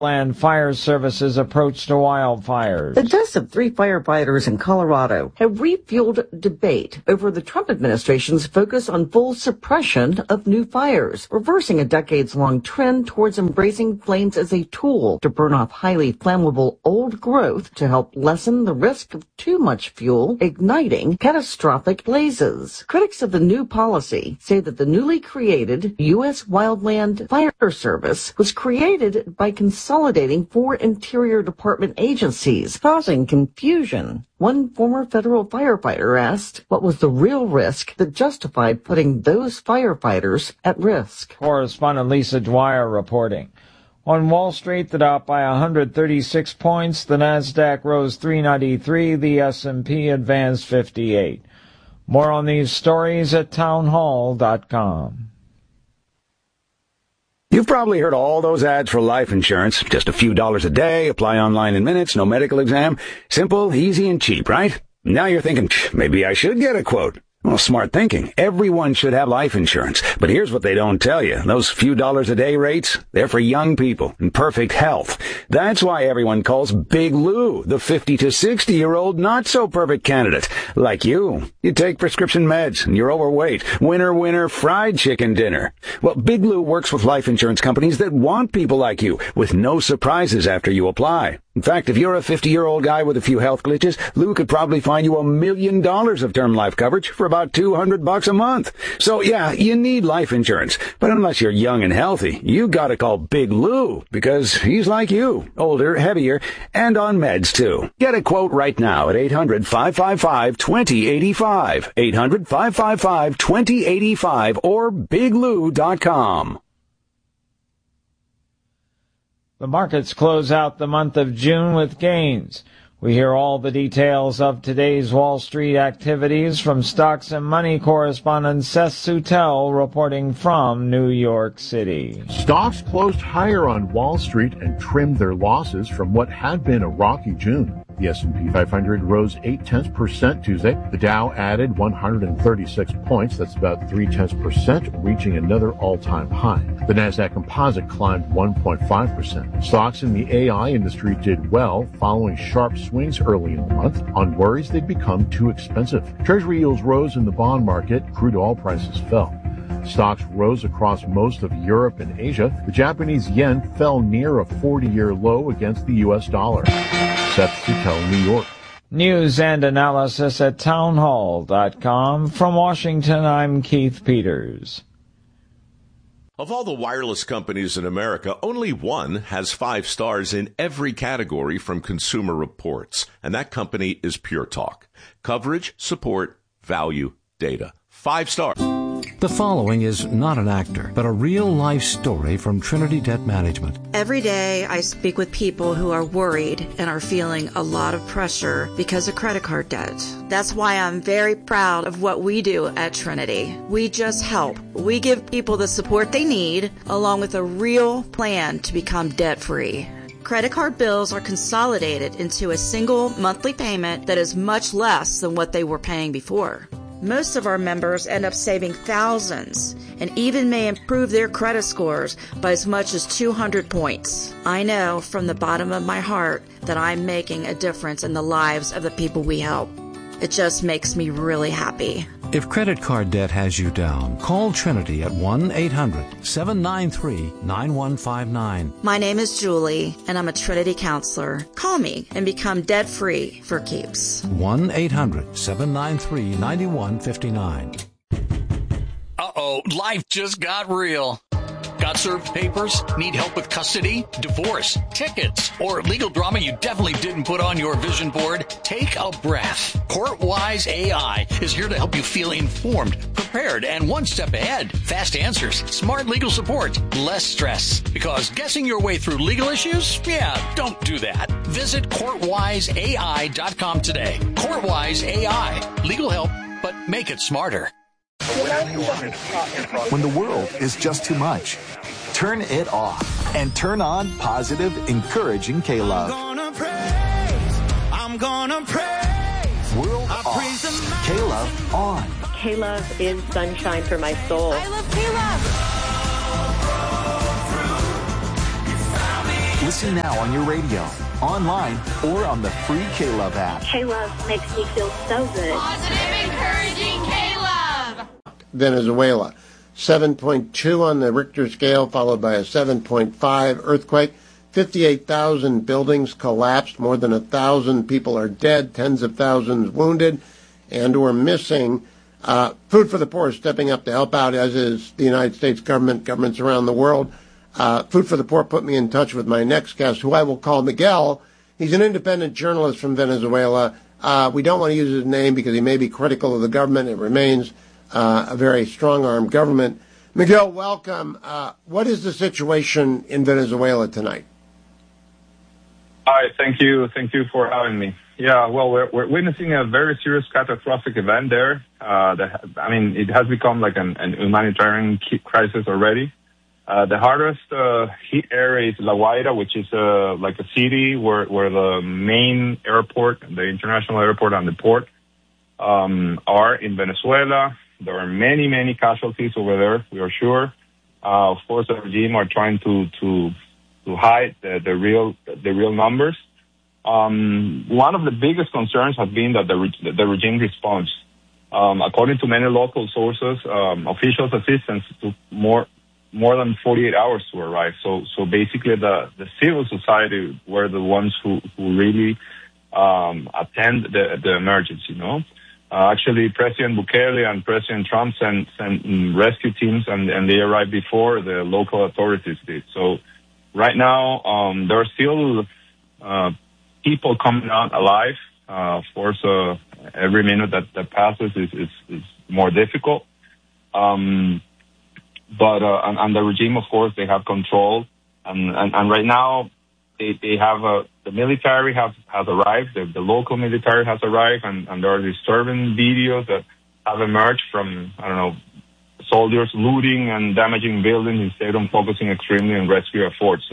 Wildland Fire Service's approach to wildfires. The deaths of 3 firefighters in Colorado have refueled debate over the Trump administration's focus on full suppression of new fires, reversing a decades-long trend towards embracing flames as a tool to burn off highly flammable old growth to help lessen the risk of too much fuel igniting catastrophic blazes. Critics of the new policy say that the newly created U.S. Wildland Fire Service was created by consolidating 4 Interior Department agencies, causing confusion. One former federal firefighter asked what was the real risk that justified putting those firefighters at risk. Correspondent Lisa Dwyer reporting. On Wall Street, the Dow by 136 points, the Nasdaq rose 393, the S&P advanced 58. More on these stories at townhall.com. You've probably heard all those ads for life insurance. Just a few dollars a day, apply online in minutes, no medical exam. Simple, easy, and cheap, right? Now you're thinking, maybe I should get a quote. Well, smart thinking. Everyone should have life insurance. But here's what they don't tell you. Those few dollars a day rates, they're for young people in perfect health. That's why everyone calls Big Lou the 50 to 60-year-old not-so-perfect candidate. Like you. You take prescription meds and you're overweight. Winner, winner, fried chicken dinner. Well, Big Lou works with life insurance companies that want people like you, with no surprises after you apply. In fact, if you're a 50-year-old guy with a few health glitches, Lou could probably find you $1 million of term life coverage for about $200 a month. So yeah, you need life insurance. But unless you're young and healthy, you gotta call Big Lou, because he's like you, older, heavier, and on meds too. Get a quote right now at 800-555-2085. 800-555-2085 or biglou.com. The markets close out the month of June with gains. We hear all the details of today's Wall Street activities from Stocks and Money correspondent Seth Sutel reporting from New York City. Stocks closed higher on Wall Street and trimmed their losses from what had been a rocky June. The S&P 500 rose 0.8% Tuesday. The Dow added 136 points. That's about 0.3%, reaching another all-time high. The Nasdaq Composite climbed 1.5%. Stocks in the AI industry did well, following sharp swings early in the month on worries they'd become too expensive. Treasury yields rose in the bond market. Crude oil prices fell. Stocks rose across most of Europe and Asia. The Japanese yen fell near a 40-year low against the U.S. dollar. Seth Sutel, New York. News and analysis at townhall.com. From Washington, I'm Keith Peters. Of all the wireless companies in America, only one has 5 stars in every category from Consumer Reports, and that company is Pure Talk. Coverage, support, value, data. 5 stars. The following is not an actor, but a real-life story from Trinity Debt Management. Every day I speak with people who are worried and are feeling a lot of pressure because of credit card debt. That's why I'm very proud of what we do at Trinity. We just help. We give people the support they need, along with a real plan to become debt-free. Credit card bills are consolidated into a single monthly payment that is much less than what they were paying before. Most of our members end up saving thousands and even may improve their credit scores by as much as 200 points. I know from the bottom of my heart that I'm making a difference in the lives of the people we help. It just makes me really happy. If credit card debt has you down, call Trinity at 1-800-793-9159. My name is Julie, and I'm a Trinity counselor. Call me and become debt-free for keeps. 1-800-793-9159. Uh-oh, life just got real. Got served papers? Need help with custody, divorce, tickets, or legal drama you definitely didn't put on your vision board? Take a breath. CourtWise AI is here to help you feel informed, prepared, and one step ahead. Fast answers, smart legal support, less stress. Because guessing your way through legal issues? Yeah, don't do that. Visit CourtWiseAI.com today. CourtWise AI. Legal help, but make it smarter. When the world is just too much, turn it off and turn on positive, encouraging K-Love. I'm gonna praise. World off. K-Love on. K-Love is sunshine for my soul. I love K-Love. Listen now on your radio, online, or on the free K-Love app. K-Love makes me feel so good. Positive, encouraging K-Love. Venezuela, 7.2 on the Richter scale, followed by a 7.5 earthquake. 58,000 buildings collapsed. More than 1,000 people are dead, tens of thousands wounded and or missing. Food for the Poor is stepping up to help out, as is the United States government, governments around the world. Food for the Poor put me in touch with my next guest, who I will call Miguel. He's an independent journalist from Venezuela. We don't want to use his name because he may be critical of the government. It remains a very strong-armed government. Miguel, welcome. What is the situation in Venezuela tonight? Hi, thank you. Thank you for having me. Yeah, well, we're witnessing a very serious catastrophic event there. It has become like an humanitarian crisis already. The hardest hit area is La Guaira, which is like a city where the main airport, the international airport and the port are in Venezuela. There are many, many casualties over there, we are sure. Of course, the regime are trying to hide the real numbers. One of the biggest concerns has been that the regime response. According to many local sources, officials' assistance took more than 48 hours to arrive. So basically, the civil society were the ones who really attend the emergency. Actually, President Bukele and President Trump sent rescue teams, and they arrived before the local authorities did. So right now, there are still people coming out alive. Of course, every minute that passes is more difficult. But the regime, of course, they have control, and right now they have the military has arrived. The local military has arrived, and there are disturbing videos that have emerged from soldiers looting and damaging buildings instead of focusing extremely on rescue efforts.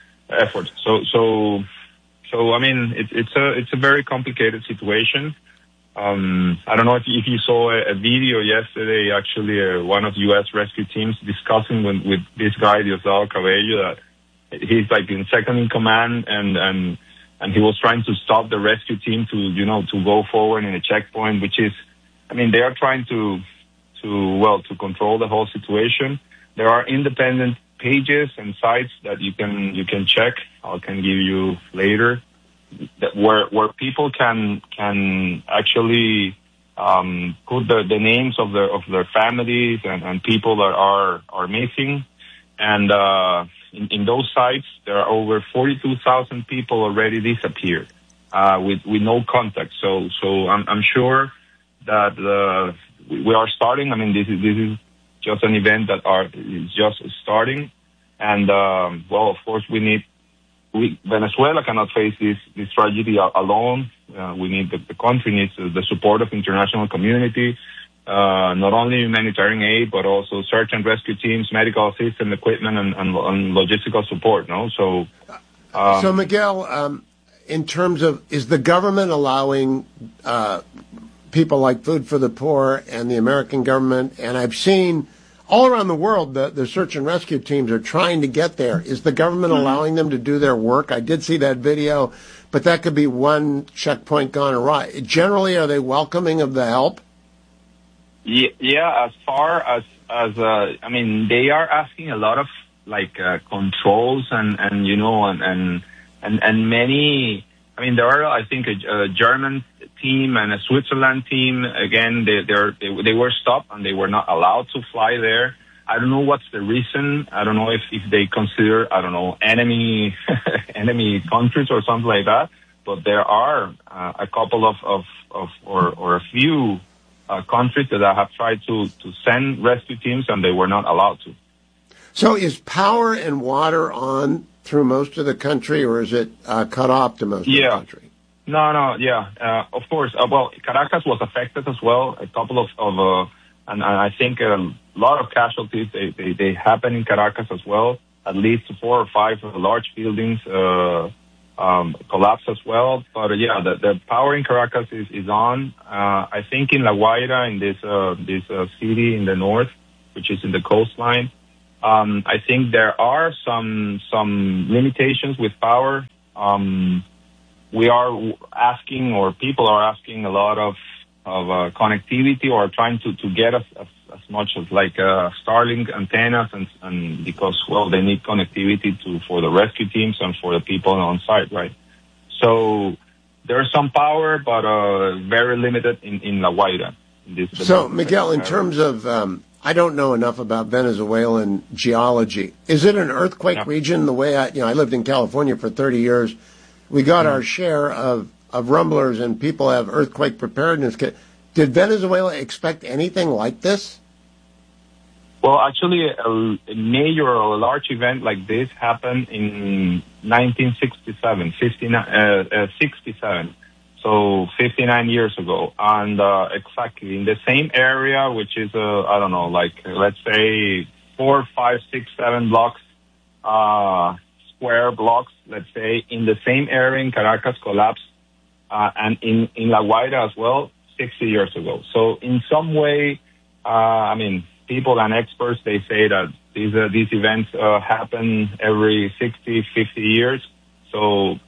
So I mean, it's a very complicated situation. I don't know if you saw a video yesterday, actually, one of U.S. rescue teams discussing with this guy, Diosdado Cabello, that he's like in second in command, and he was trying to stop the rescue team to go forward in a checkpoint, which is, I mean, they are trying to control the whole situation. There are independent pages and sites that you can check. I can give you later, that where people can actually put the names of their families and people that are missing. And in those sites, there are over 42,000 people already disappeared with no contact. So I'm sure that we are starting. I mean, this is just an event that is just starting. And, of course, Venezuela cannot face this tragedy alone. We need the country needs the support of international community, not only humanitarian aid, but also search and rescue teams, medical assistance, equipment, and logistical support. So Miguel, in terms of, is the government allowing people like Food for the Poor and the American government, and I've seen all around the world, the search and rescue teams are trying to get there. Is the government allowing them to do their work? I did see that video, but that could be one checkpoint gone awry. Generally, are they welcoming of the help? Yeah, as far as I mean, they are asking a lot of controls and many. I mean, there are, I think, a German team and a Switzerland team. Again, they were stopped and they were not allowed to fly there. I don't know what's the reason. I don't know if they consider, enemy countries or something like that. But there are a couple or a few countries that have tried to send rescue teams and they were not allowed to. So is power and water on through most of the country, or is it cut off to most of the country? No, yeah. Of course. Caracas was affected as well. A couple of and I think a lot of casualties, they happen in Caracas as well. At least 4 or 5 large buildings collapsed as well. But the power in Caracas is on. I think in La Guaira, in this city in the north, which is in the coastline, I think there are some limitations with power. We are asking, or people are asking, a lot of connectivity, or trying to get as much as like Starlink antennas, and because, well, they need connectivity for the rescue teams and for the people on site, right? So there's some power, but very limited in La Guaira. So, Miguel, in terms of, I don't know enough about Venezuelan geology. Is it an earthquake region? The way I lived in California for 30 years. We got our share of rumblers, and people have earthquake preparedness. Did Venezuela expect anything like this? Well, actually, a major or a large event like this happened in 1967, 67. So 59 years ago. And exactly in the same area, which is, I don't know, like, let's say 4, 5, 6, 7 blocks, square blocks, let's say, in the same area in Caracas collapsed, and in La Guaira as well, 60 years ago. So in some way, I mean, people and experts, they say that these events happen every 60, 50 years. So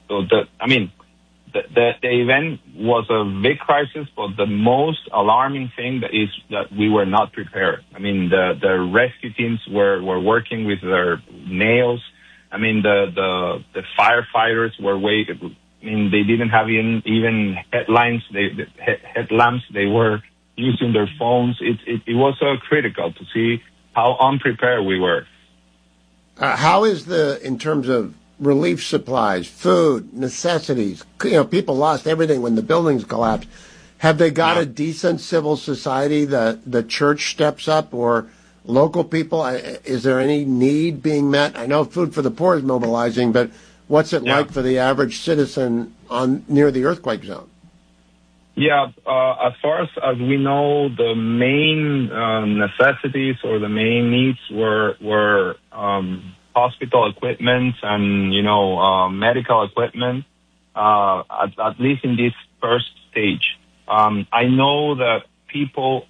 the event was a big crisis, but the most alarming thing is that we were not prepared. I mean, the rescue teams were working with their nails. I mean, the firefighters were waiting. I mean, they didn't have even headlamps. They were using their phones. It was critical to see how unprepared we were. How is in terms of relief supplies, food, necessities? People lost everything when the buildings collapsed. Have they got a decent civil society? The church steps up, or local people? Is there any need being met? I know Food for the Poor is mobilizing, but what's it like for the average citizen near the earthquake zone? Yeah, as far as we know, the main necessities or the main needs were hospital equipment and, medical equipment, at least in this first stage. I know that people,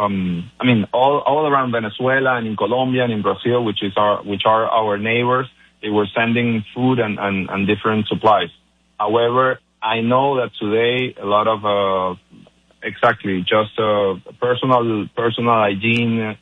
all around Venezuela and in Colombia and in Brazil, which are our neighbors, they were sending food and different supplies. However, I know that today a lot of personal hygiene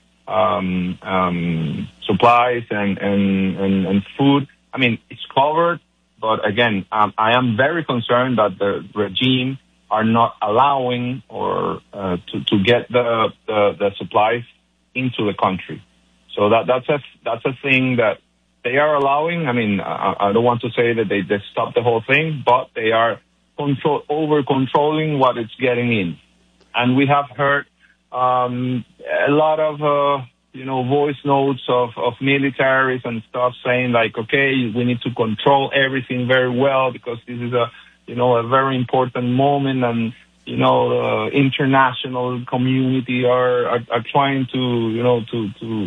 supplies and food. I mean, it's covered, but again, I am very concerned that the regime are not allowing or to get the supplies into the country. So that's a thing that they are allowing. I mean, I don't want to say that they stop the whole thing, but they are over controlling what it's getting in. And we have heard a lot of voice notes of militaries and stuff saying like, okay, we need to control everything very well because this is a very important moment, and the international community are trying to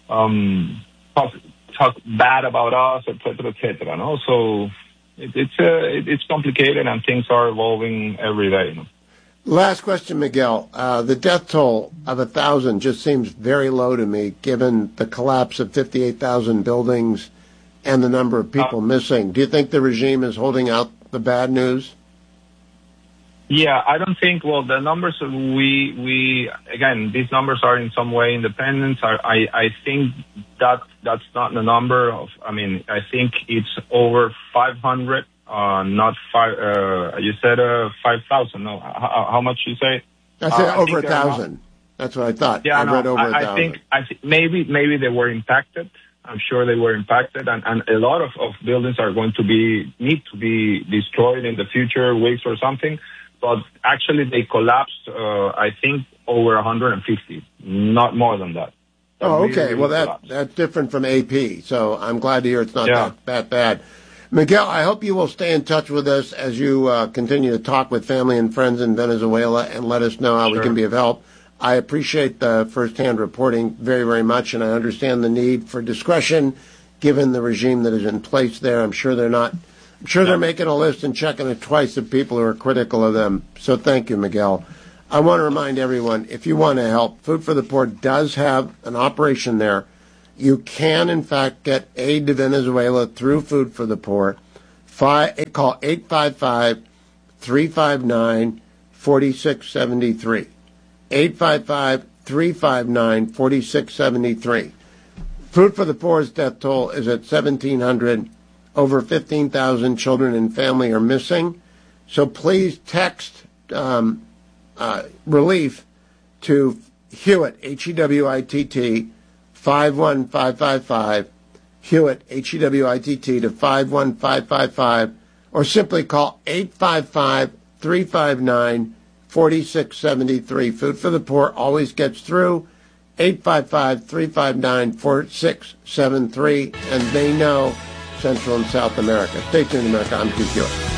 talk bad about us, etc. No, so it's complicated and things are evolving every day. Last question, Miguel. The death toll of 1,000 just seems very low to me, given the collapse of 58,000 buildings and the number of people missing. Do you think the regime is holding out the bad news? Yeah, I don't think. Well, the numbers again, these numbers are in some way independent. I think that's not the number of. I mean, I think it's over 500. Not five. You said 5,000. No, how much you say? I said over 1,000. That's what I thought. Yeah, I read over 1,000. I think maybe they were impacted. I'm sure they were impacted, and a lot of buildings are going to need to be destroyed in the future weeks or something. But actually, they collapsed. I think over 150, not more than that. Oh, okay. Well, that's different from AP. So I'm glad to hear it's not that bad. Miguel, I hope you will stay in touch with us as you continue to talk with family and friends in Venezuela and let us know how we can be of help. I appreciate the first-hand reporting very, very much, and I understand the need for discretion given the regime that is in place there. I'm sure they're making a list and checking it twice of people who are critical of them. So thank you, Miguel. I want to remind everyone, if you want to help, Food for the Poor does have an operation there. You can, in fact, get aid to Venezuela through Food for the Poor. Call 855-359-4673. 855-359-4673. Food for the Poor's death toll is at 1,700. Over 15,000 children and family are missing. So please text relief to Hewitt, H-E-W-I-T-T, 51555, Hewitt, H-E-W-I-T-T, to 51555, or simply call 855-359-4673. Food for the Poor always gets through. 855-359-4673, and they know Central and South America. Stay tuned, America. I'm Keith Hewitt.